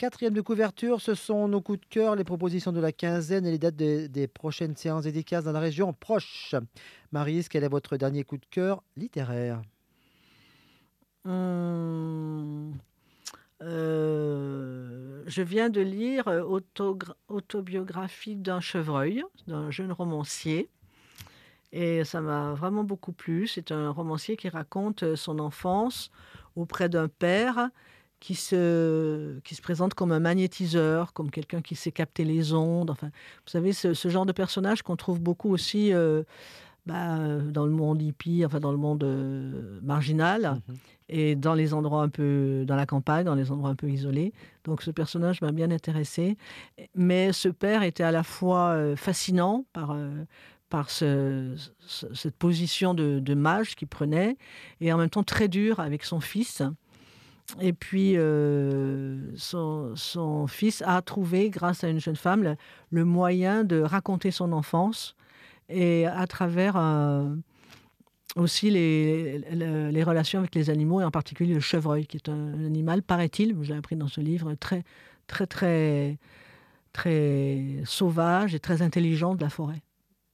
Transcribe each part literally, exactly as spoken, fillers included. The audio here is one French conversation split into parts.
Quatrième de couverture, ce sont nos coups de cœur, les propositions de la quinzaine et les dates des, des prochaines séances dédicaces dans la région proche. Maryse, quel est votre dernier coup de cœur littéraire? Hum, euh, je viens de lire euh, autogra- Autobiographie d'un chevreuil, d'un jeune romancier. Et ça m'a vraiment beaucoup plu. C'est un romancier qui raconte euh, son enfance auprès d'un père qui se, qui se présente comme un magnétiseur, comme quelqu'un qui sait capter les ondes. Enfin, vous savez, ce, ce genre de personnage qu'on trouve beaucoup aussi euh, bah, euh, dans le monde hippie, enfin dans le monde euh, marginal, Mhm. et dans les endroits un peu, dans la campagne, dans les endroits un peu isolés. Donc ce personnage m'a bien intéressée. Mais ce père était à la fois euh, fascinant par, euh, par ce- ce- cette position de, de mage qu'il prenait, et en même temps très dur avec son fils. Et puis, euh, son, son fils a trouvé, grâce à une jeune femme, le, le moyen de raconter son enfance, et à travers euh, aussi les, les, les relations avec les animaux, et en particulier le chevreuil, qui est un, un animal, paraît-il, j'ai appris dans ce livre, très, très, très, très sauvage et très intelligent de la forêt.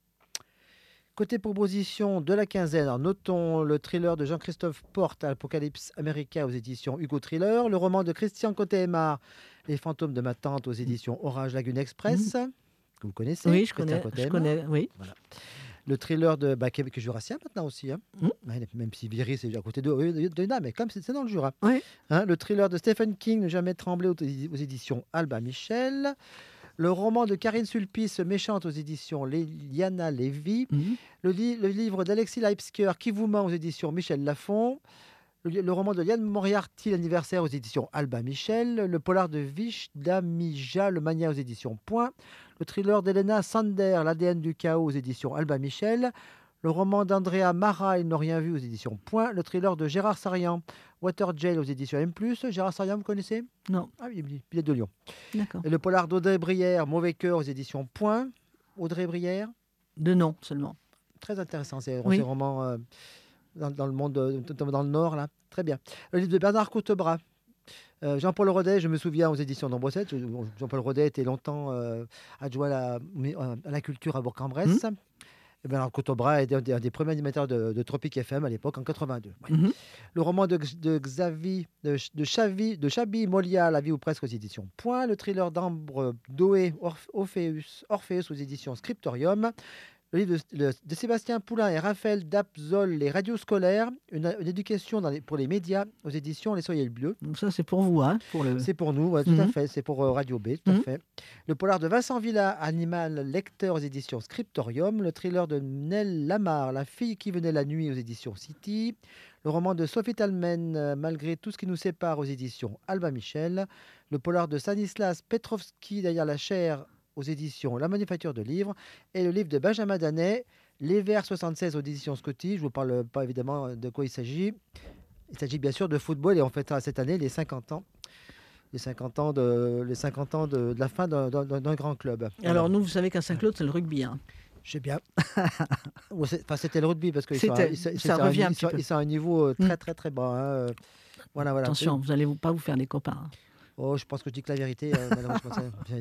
Côté proposition de la quinzaine, alors notons le thriller de Jean-Christophe Porte, Apocalypse America aux éditions Hugo Thriller, le roman de Christian Côté-Aymar, Les fantômes de ma tante aux éditions Orage Lagune Express, Mmh. que vous connaissez, Oui, je Christian connais, je Côté-Aymar. connais, oui. Voilà. Le thriller de bah, Québec Jurassien maintenant aussi, hein. Mmh. Ouais, même si Viry c'est à côté de, de, de Nîmes, mais comme c'est c'est dans le Jura. Oui. Hein, le thriller de Stephen King, Ne jamais trembler aux, aux éditions Albin Michel. Le roman de Karine Sulpice, Méchante aux éditions Liana Lévy. Mmh. Le, li- le livre d'Alexis Leipzger, Qui vous ment aux éditions Michel Lafon. Le, li- le roman de Yann Moriarty, L'anniversaire aux éditions Albin Michel. Le polar de Vish Damija, Le mania aux éditions Point. Le thriller d'Elena Sander, L'A D N du chaos aux éditions Albin Michel. Le roman d'Andrea Mara, Ils n'ont rien vu aux éditions Point. Le thriller de Gérard Sarian, Water Jail aux éditions M plus. Gérard Sarian, vous connaissez? Non, Ah oui, il est de Lyon. d'accord. Et le polar d'Audrey Brière, Mauvais cœur aux éditions Point. Audrey Brière, De nom seulement. très intéressant. C'est Oui. c'est vraiment euh, dans, dans le monde, euh, dans le Nord, là. Très bien. Le livre de Bernard Coutebras. Euh, Jean-Paul Rodet, je me souviens aux éditions d'Ambrosette. Jean-Paul Rodet était longtemps euh, adjoint à la, à la culture à Bourg-en-Bresse. Mmh. Et Bernard Coutebras était un des, un des premiers animateurs de, de Tropic F M à l'époque, en quatre-vingt-deux. Ouais. Mmh. Le roman de, de Xavi, de, de, Chavi, de Chabi Molia, La vie ou presque aux éditions Point. Le thriller d'Ambre Doé, Orph- Orpheus, Orpheus aux éditions Scriptorium. Le livre de, de- de Sébastien Poulain et Raphaël Dapzol, Les radios scolaires, une, une éducation dans les- pour les médias aux éditions Les Soyeux Bleus. Donc ça, c'est pour vous, hein, pour le... C'est pour nous, ouais, tout à Mhm. fait. C'est pour euh, Radio B, tout à Mhm. fait. Le polar de Vincent Villa, Animal lecteur aux éditions Scriptorium. Le thriller de Nell Lamar, La fille qui venait la nuit aux éditions City. Le roman de Sophie Talmen, euh, Malgré tout ce qui nous sépare aux éditions Albin Michel. Le polar de Stanislas Petrovski, Derrière la chair aux éditions La Manufacture de Livres. Et le livre de Benjamin Danet, Les Verts soixante-seize aux éditions Scotty. Je ne vous parle pas évidemment de quoi il s'agit. Il s'agit bien sûr de football et on fêtera cette année les cinquante ans. Les cinquante ans de, les cinquante ans de, de la fin d'un, d'un- d'un grand club. Alors Voilà. nous, vous savez qu'à Saint-Claude, c'est le rugby. Hein. Je sais bien. Ouais, c'est- Enfin, c'était le rugby parce que ils sont à- C'était- ils sont- ils ça sont à un- revient un ils petit sont- peu. ils sont à un niveau euh, très Mm. très très bas. Hein. euh, Voilà, voilà. Attention, vous n'allez pas vous faire des copains. Hein. Oh, je pense que je dis que la vérité. euh, malheureusement, c'est-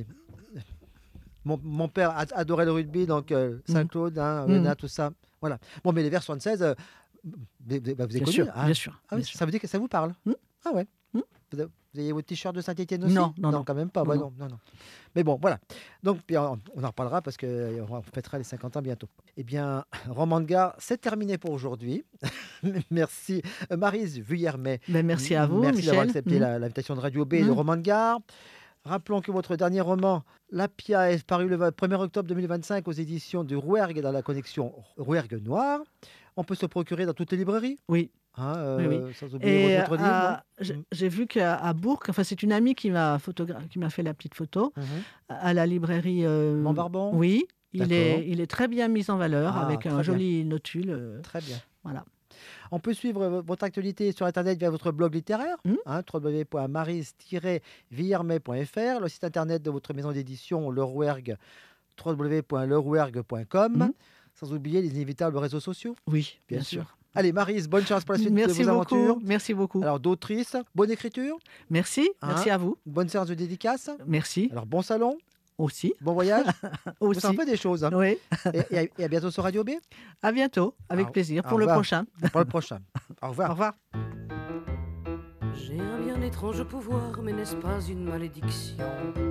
mon, mon père ad- adorait le rugby, donc euh, Saint-Claude, hein, Mm. Léna, tout ça. Voilà. Bon, mais les Verts soixante-seize, euh, vous, vous- vous avez Bien connu sûr, ah, bien sûr. ah oui, bien sûr. ça veut dire que ça vous parle. Mm. Ah ouais. Mm. Vous avez, vous avez votre t-shirt de Saint-Étienne aussi? Non, non, non. quand même pas. Non, Ouais, non. non, non, non. Mais bon, voilà. Donc, puis, on, on en reparlera parce qu'on fêtera les cinquante ans bientôt. Eh bien, Roman de Gare, c'est terminé pour aujourd'hui. Merci, euh, Maryse Vuillermet. Ben, merci à vous, Merci Michel. d'avoir accepté Mm. la- l'invitation de Radio B et de Mm. Roman de Gare. Rappelons que votre dernier roman, La Pia, est paru le premier octobre deux mille vingt-cinq aux éditions du Rouergue dans la collection Rouergue Noir. On peut se procurer dans toutes les librairies. Oui. Hein, Oui, euh, sans oublier Et votre livre. à- non j'ai Mm. j'ai vu qu'à à Bourg, enfin c'est une amie qui m'a photogra- qui m'a fait la petite photo Mhm. à la librairie. euh, Montbarbon. Oui, il D'accord. est, il est très bien mis en valeur Ah, avec très un bien. joli notule. euh, Très bien. voilà. On peut suivre euh, votre actualité sur Internet via votre blog littéraire, Mm. hein, w w w point maryse tiret villermet point f r, le site Internet de votre maison d'édition, Le Rouergue, w w w point le rouergue point com, Mm. sans oublier les inévitables réseaux sociaux. Oui, Bien bien, sûr. sûr. Allez, Maryse, bonne chance pour la suite Merci de vos beaucoup. aventures. Merci beaucoup. Alors, d'autrice, bonne écriture. Merci. Hein Merci à vous. Bonne séance de dédicace. Merci. Alors, bon salon, Aussi. bon voyage. Vous Aussi. en faites des choses. Hein. Oui. Et, et à, et à bientôt sur Radio B. À bientôt. Avec Au- plaisir. au Pour le revoir. prochain. Pour le prochain. Au revoir. Au revoir. J'ai un bien étrange pouvoir, mais n'est-ce pas une malédiction?